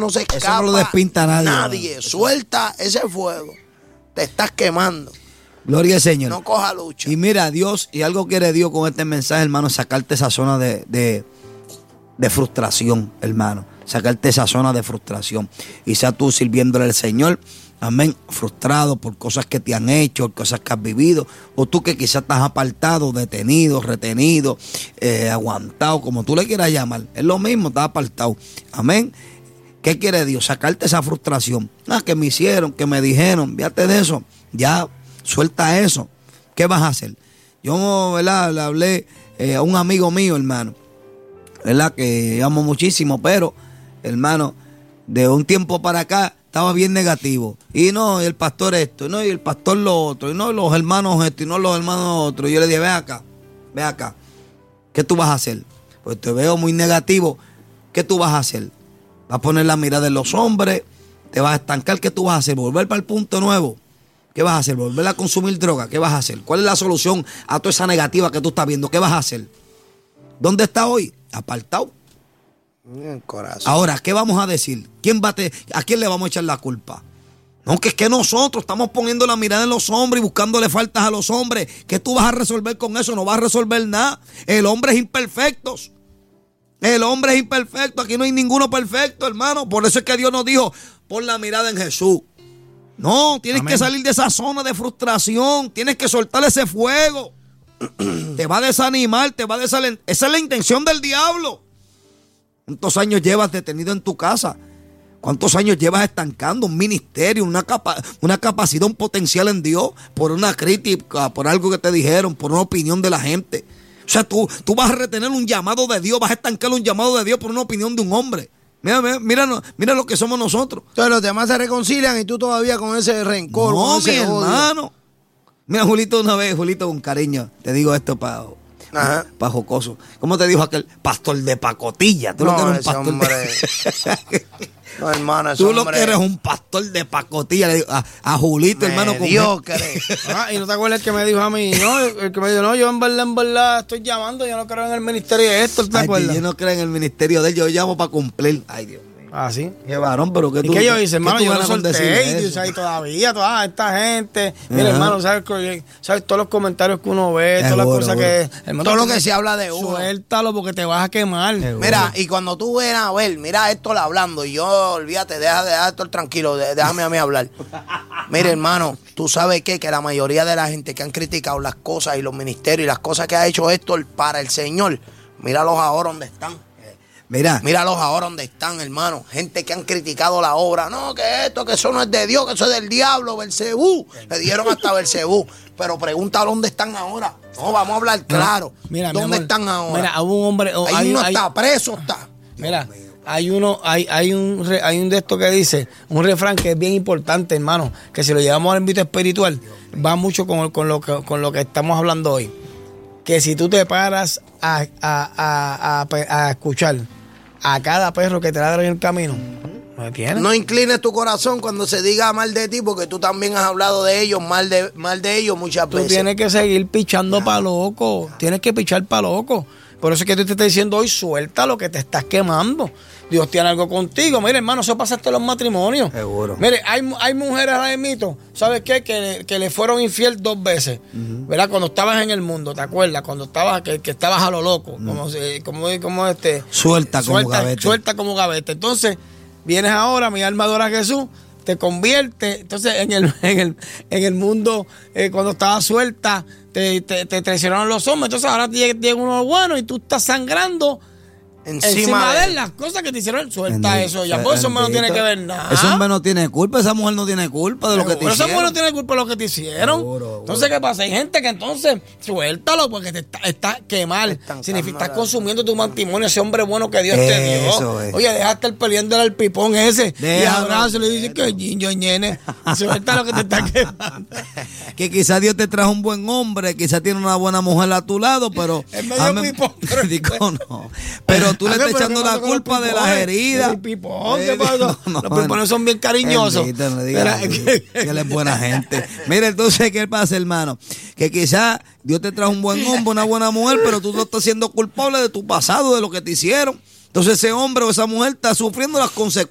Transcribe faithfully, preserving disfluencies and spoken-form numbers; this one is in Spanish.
no se escapa. Eso no lo despinta nadie. Nadie. ¿No? Suelta ese fuego. Te estás quemando. Gloria al Señor. No coja lucha. Y mira, Dios, y algo quiere Dios con este mensaje, hermano, sacarte esa zona de, de, de frustración, hermano. Sacarte esa zona de frustración. Y sea tú sirviéndole al Señor, amén, frustrado por cosas que te han hecho, cosas que has vivido, o tú que quizás estás apartado, detenido, retenido, eh, aguantado, como tú le quieras llamar. Es lo mismo, estás apartado. Amén. ¿Qué quiere Dios? Sacarte esa frustración. Ah, que me hicieron, que me dijeron, fíjate de eso. Ya, suelta eso. ¿Qué vas a hacer? Yo, ¿verdad? Le hablé eh, a un amigo mío, hermano, ¿verdad? Que amo muchísimo, pero, hermano, de un tiempo para acá estaba bien negativo. Y no, y el pastor esto, y no, y el pastor lo otro, y no, los hermanos esto, y no, los hermanos otro. Y yo le dije, ve acá, ve acá. ¿Qué tú vas a hacer? Pues te veo muy negativo. ¿Qué tú vas a hacer? ¿Vas a poner la mirada en los hombres? ¿Te vas a estancar? ¿Qué tú vas a hacer? ¿Volver para el punto nuevo? ¿Qué vas a hacer? ¿Volver a consumir droga? ¿Qué vas a hacer? ¿Cuál es la solución a toda esa negativa que tú estás viendo? ¿Qué vas a hacer? ¿Dónde está hoy? Apartado. El corazón. Ahora, ¿qué vamos a decir? ¿Quién va a, te, ¿A quién le vamos a echar la culpa? No, que es que nosotros estamos poniendo la mirada en los hombres y buscándole faltas a los hombres. ¿Qué tú vas a resolver con eso? No vas a resolver nada. El hombre es imperfecto. El hombre es imperfecto. Aquí no hay ninguno perfecto, hermano. Por eso es que Dios nos dijo, pon la mirada en Jesús. No, tienes Amén. Que salir de esa zona de frustración. Tienes que soltar ese fuego. Te va a desanimar, te va a desalentar. Esa es la intención del diablo. ¿Cuántos años llevas detenido en tu casa? ¿Cuántos años llevas estancando un ministerio, una, capa, una capacidad, un potencial en Dios por una crítica, por algo que te dijeron, por una opinión de la gente? O sea, tú, tú vas a retener un llamado de Dios, vas a estancar un llamado de Dios por una opinión de un hombre. Mira, mira, mira, mira lo que somos nosotros. Entonces los demás se reconcilian y tú todavía con ese rencor. No, con ese mi odio. hermano. Mira, Julito, una vez, Julito, con cariño, te digo esto para pa jocoso. ¿Cómo te dijo aquel pastor de pacotilla? Tú no, lo que eres un pastor hombre. de... No, hermano, Tú hombre. lo que eres un pastor de pacotilla. Le digo a, a Julito, me hermano. Dios cree. Ah, y no te acuerdas el que me dijo a mí, no, el que me dijo, no, yo en verdad, en verdad estoy llamando, yo no creo en el ministerio de esto, ¿te Ay, acuerdas? yo no creo en el ministerio de él, yo llamo para cumplir. Ay, Dios mío. Ah, sí. Qué varón, pero que ¿Y tú. qué yo hice, hermano? tú Yo lo ganas con solté decirle y eso? ahí todavía, toda esta gente. Mira, Ajá. hermano, ¿sabes, ¿sabes todos los comentarios que uno ve? Todas las Seguro, cosas seguro. que. Hermano, Todo lo que se habla de uno. Suéltalo porque te vas a quemar. Seguro. Mira, y cuando tú ven a ver, mira Héctor hablando, y yo, olvídate, deja, deja a Héctor tranquilo, de- déjame a mí hablar. Mira, hermano, tú sabes qué, que la mayoría de la gente que han criticado las cosas y los ministerios y las cosas que ha hecho Héctor para el Señor, míralos ahora donde están. Mira, Míralos ahora donde están, hermano. Gente que han criticado la obra. No, que esto, que eso no es de Dios, que eso es del diablo, Belcebú. Le dieron hasta Belcebú. Pero pregúntale dónde están ahora. No, vamos a hablar claro. Mira, mi ¿Dónde amor, están ahora? Mira, hubo un hombre. oh, Ahí hay, uno hay- está preso, está. Mira, hay uno, hay, hay un re- hay un de estos que dice, un refrán que es bien importante, hermano, que si lo llevamos al ámbito espiritual, va mucho con, con lo que con lo que estamos hablando hoy. Que si tú te paras a, a, a, a, a escuchar a cada perro que te ladra en el camino, ¿me entiendes? No inclines tu corazón cuando se diga mal de ti, porque tú también has hablado de ellos, mal de, mal de ellos muchas Tú veces. tienes que seguir pichando pa' loco. Tienes que pichar pa' loco. Por eso es que tú te estás diciendo hoy, suelta lo que te estás quemando. Dios tiene algo contigo. Mire, hermano, eso pasa hasta en los matrimonios. Seguro. Mire, hay, hay mujeres ahora mismo, ¿sabes qué? Que, que le fueron infiel dos veces. Uh-huh. ¿Verdad? Cuando estabas en el mundo, ¿te acuerdas? Cuando estabas, que, que estabas a lo loco. Uh-huh. Como, como, como este. Suelta como suelta, gavete. Suelta como gavete. Entonces, vienes ahora, mi alma adora a Jesús, te convierte. Entonces, en el, en el, en el mundo, eh, cuando estabas suelta, te, te, te traicionaron los hombres. Entonces, ahora llega uno bueno y tú estás sangrando encima, encima de él, las cosas que te hicieron. Suelta bendito, eso ya. Por eso hombre no tiene que ver nada. Ese hombre no tiene culpa, esa mujer no tiene culpa de lo que te Pero hicieron. esa mujer no tiene culpa de lo que te hicieron. Seguro, seguro. Entonces, ¿qué pasa? Hay gente que entonces suéltalo porque te está, está quemar. Significa estás consumiendo tu matrimonio, ese hombre bueno que Dios eso te dio. Es. Oye, dejaste el peleando al pipón ese. Déjalo, y abrazo le dice que ñiño ñene. Suelta lo que te está quemando. Que quizás Dios te trajo un buen hombre, quizás tiene una buena mujer a tu lado, pero. Es medio pipón. Pero, digo, no. Pero tú le estás echando la culpa de las heridas. El pipón, ¿qué pasa? No, los pipones son bien cariñosos. Bendito, no digas, que él es buena gente. Mira, entonces, ¿qué pasa, hermano? Que quizás Dios te trajo un buen hombre, una buena mujer, pero tú no estás siendo culpable de tu pasado, de lo que te hicieron. Entonces ese hombre o esa mujer está sufriendo las consecuencias.